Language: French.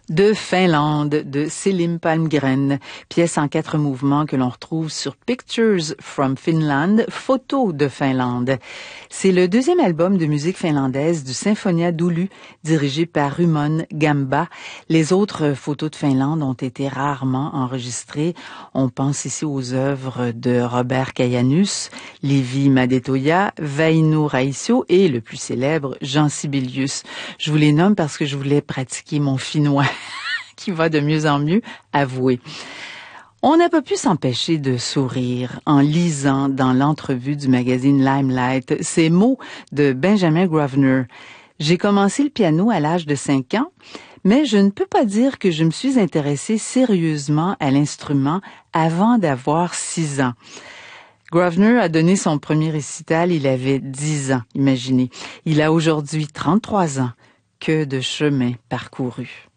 de Finlande de Selim Palmgren, pièce en 4 mouvements que l'on retrouve sur Pictures from Finland, photos de Finlande. C'est le 2e album de musique finlandaise du Sinfonia d'Oulu, dirigé par Rumon Gamba. Les autres photos de Finlande ont été rarement enregistrées. On pense ici aux œuvres de Robert Kajanus, Leevi Madetoja, Väinö Raisio et le plus célèbre, Jean Sibelius. Je vous les nomme parce que je voulais pratiquer mon finnois. Qui va de mieux en mieux, avouer. On n'a pas pu s'empêcher de sourire en lisant dans l'entrevue du magazine Limelight ces mots de Benjamin Grosvenor. J'ai commencé le piano à l'âge de 5 ans, mais je ne peux pas dire que je me suis intéressée sérieusement à l'instrument avant d'avoir 6 ans. Grosvenor a donné son premier récital, il avait 10 ans, imaginez. Il a aujourd'hui 33 ans. Que de chemin parcouru.